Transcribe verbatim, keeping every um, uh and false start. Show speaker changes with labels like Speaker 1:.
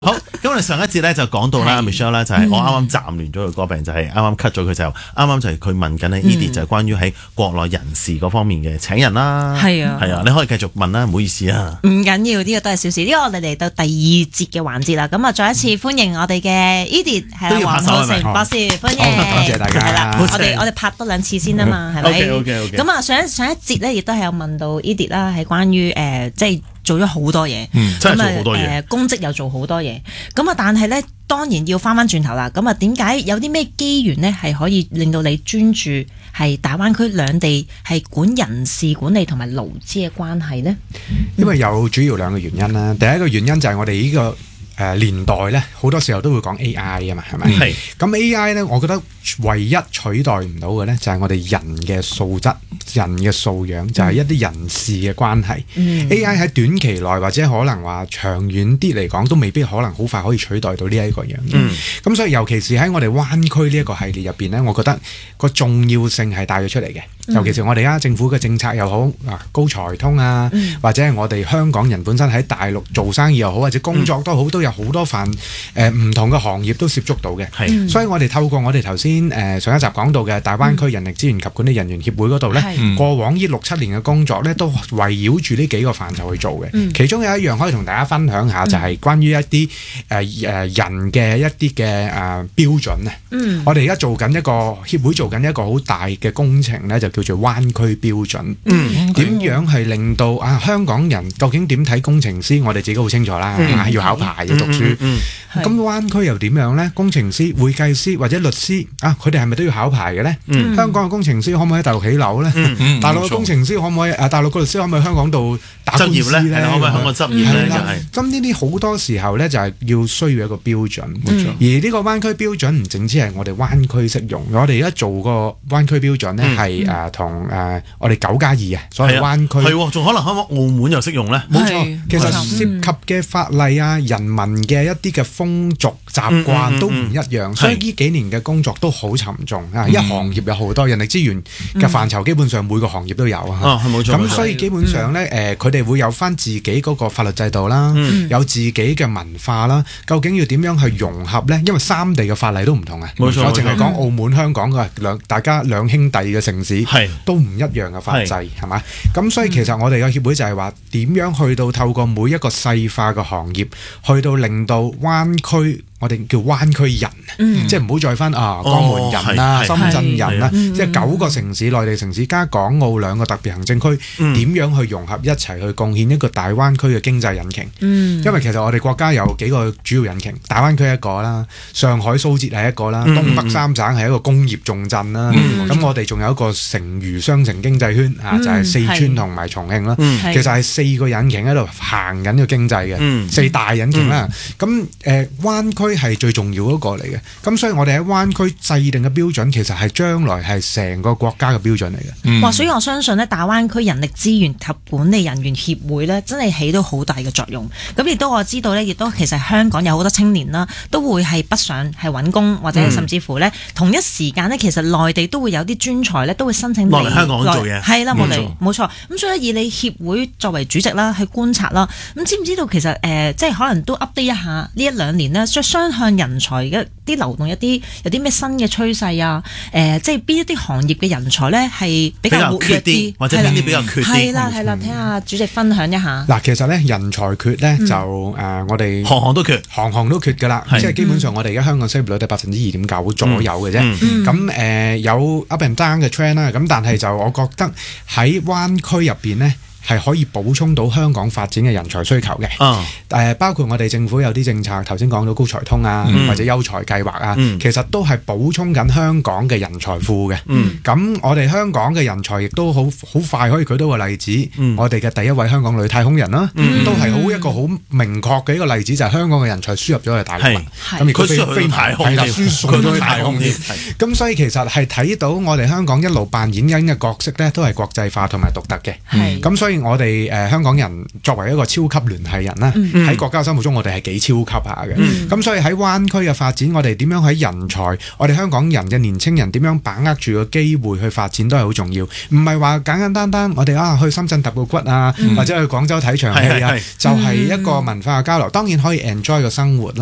Speaker 1: 好，咁我哋上一節咧就講到啦 ，Michelle 咧就係我啱啱暫亂咗佢個病，就係啱啱 cut 咗佢就啱啱就係佢問緊咧 Edith 就係關於喺國內人士嗰方面嘅請人啦，
Speaker 2: 係啊，
Speaker 1: 係啊，你可以繼續問啦，唔好意思啊，
Speaker 2: 唔緊要，呢個都係小事，呢個我哋嚟到第二節嘅環節啦，咁啊再一次歡迎我哋嘅 Edith 係啦，黃浩成博士，歡迎，
Speaker 3: 多謝大家，
Speaker 2: 係啦，我哋我哋拍多兩次先啊嘛，係咪
Speaker 1: ？OK OK OK，
Speaker 2: 咁啊上一上一節咧亦都係有問到 Edith 啦，係關於誒即係。做咗好多嘢，
Speaker 1: 嗯，真係做好多嘢，
Speaker 2: 誒公職又做好多嘢，咁啊，但係咧當然要翻翻轉頭啦，咁啊，點解有啲咩機緣咧係可以令到你專注係大灣區兩地係管人事管理同埋勞資嘅關係呢？
Speaker 3: 因為有主要兩個原因啦，第一個原因就係我哋呢個誒年代咧，好多時候都會講 A I 啊嘛，係咪？係。咁 A I 咧，我覺得唯一取代唔到嘅咧，就係我哋人嘅素質、人嘅素養，就係一啲人事嘅關係。嗯、A I 喺短期內或者可能話長遠啲嚟講，都未必可能好快可以取代到呢一個樣嘢。咁、嗯、所以尤其是喺我哋灣區呢一個系列入邊咧，我覺得個重要性係帶咗出嚟嘅。尤其是我哋而家政府嘅政策又好啊，高才通啊，嗯、或者係我哋香港人本身喺大陸做生意又好，或者工作都好，都有好多範誒唔同嘅行業都涉觸到嘅。係，所以我哋透過我哋頭先誒上一集講到嘅大灣區人力資源及管理人員協會嗰度咧，嗯、過往呢六七年嘅工作咧，都圍繞住呢幾個範疇去做嘅。嗯、其中有一樣可以同大家分享下，就係關於一啲誒誒人嘅一啲嘅誒標準啊。嗯、我哋而家做緊一個協會做緊一個好大嘅工程咧，就叫做灣區標準。嗯，點樣係令到啊香港人究竟點睇工程師？我哋自己好清楚啦，嗯、要考牌要讀書。嗯嗯嗯、咁灣區又點樣咧？工程師、會計師或者律師啊，佢哋係咪都要考牌嘅咧？嗯、香港嘅工程師可唔可以喺大陸起樓咧？嗯嗯、大陸嘅工程師可唔可以？啊，大陸嘅律師可唔可以喺香港度打官司咧？
Speaker 1: 可唔可以喺香港執業咧？就係
Speaker 3: 咁呢啲好多時候咧，就係要需要一個標準。
Speaker 1: 嗯、
Speaker 3: 而呢個灣區標準唔淨止係我哋灣區適用，我哋而家做個灣區標準咧係誒同誒我哋九加二啊，所謂灣區
Speaker 1: 係仲可能香港澳門又適用咧？
Speaker 3: 冇錯，其實涉及嘅法例啊、人民嘅一啲嘅風俗習慣都唔一樣，嗯嗯嗯、所以呢幾年嘅工作都好沉重啊！一、嗯、行業有好多人力資源嘅範疇，基本上每個行業都有啊。
Speaker 1: 哦，係冇錯。
Speaker 3: 咁所以基本上咧，誒佢哋會有翻自己嗰個法律制度啦，嗯、有自己嘅文化啦。究竟要點樣去融合咧？因為三地嘅法例都唔同啊。冇錯，我淨係講澳門、香港嘅兩大家兩兄弟嘅城市，係都唔一樣嘅法制，係嘛？咁所以其實我哋嘅協會就係話點樣去到透過每一個細化嘅行業，去到令到灣區。我哋叫灣區人，嗯、即係唔好再分啊江門人啦、哦、深圳人啦，即係九個城市、嗯、內地城市加港澳兩個特別行政區，點、嗯、樣去融合一齊去貢獻一個大灣區嘅經濟引擎？嗯、因為其實我哋國家有幾個主要引擎，大灣區一個啦，上海蘇浙係一個啦，嗯、東北三省係一個工業重鎮啦，咁、嗯、我哋仲有一個成渝雙城經濟圈啊，嗯、就係四川同埋重慶啦。嗯、其實係四個引擎喺度行緊個經濟嘅，嗯、四大引擎啦。咁誒、嗯呃、灣區係最重要嗰個嚟嘅，咁所以我哋喺灣區制定嘅標準，其實係將來係成個國家嘅標準嚟嘅。哇、嗯！
Speaker 2: 所以我相信咧，大灣區人力資源及管理人員協會咧，真係起到好大嘅作用。咁亦都我知道咧，亦都其實香港有好多青年啦，都會係北上係揾工，或者甚至乎咧、嗯、同一時間咧，其實內地都會有啲專才咧，都會申請
Speaker 1: 落嚟香港做嘢。
Speaker 2: 係啦，冇嚟冇錯。咁所以以你協會作為主席啦，去觀察啦，咁知唔知道其實誒、呃，即係可能都 update 一下呢一兩年呢，雙向人才嘅啲流動，一啲有啲咩新嘅趨勢啊？誒、呃，即係邊一啲行業嘅人才咧係比較活躍啲，
Speaker 1: 或者邊啲比較缺啲？
Speaker 2: 係啦係啦，睇下主席分享一下。
Speaker 3: 嗱，其實咧人才缺咧、嗯、就誒、呃，我哋
Speaker 1: 行行都缺，
Speaker 3: 行行都缺㗎啦。即係基本上我哋而家香港失業率係百分之二點九左右嘅啫。咁誒、嗯嗯呃、有 up and down 嘅 trend 啦。咁但係就我覺得喺灣區入邊咧，係可以補充到香港發展嘅人才需求嘅，誒、哦呃、包括我哋政府有啲政策，頭先講到高才通啊，嗯、或者優才計劃啊，嗯、其實都係補充緊香港嘅人才庫嘅。咁、嗯、我哋香港嘅人才亦都好好快可以舉到個例子，嗯、我哋嘅第一位香港女太空人啦，嗯、都係好一個好明確嘅一個例子，就係、是、香港嘅人才輸入咗去大陸，咁亦都飛飛太空，係啦，輸送咗去太空添。咁所以其實係睇到我哋香港一路扮演緊嘅角色咧，都係國際化同埋獨特嘅。咁所以以我哋誒、呃、香港人作為一個超級聯繫人啦，喺、嗯、國家心目中我哋係幾超級下嘅。咁、嗯、所以喺灣區嘅發展，我哋點樣喺人才，我哋香港人嘅年青人點樣把握住個機會去發展都係好重要。唔係話簡簡單單我哋啊去深圳揼個骨啊，嗯、或者去廣州睇場戲啊，就係、是、一個文化嘅交流。當然可以 enjoy 個生活啦。